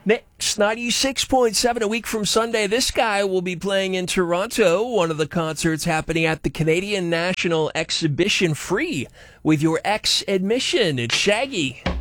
Next, 96.7 a week from Sunday. This guy will be playing in Toronto, one of the concerts happening at the Canadian National Exhibition free with your X admission. It's Shaggy.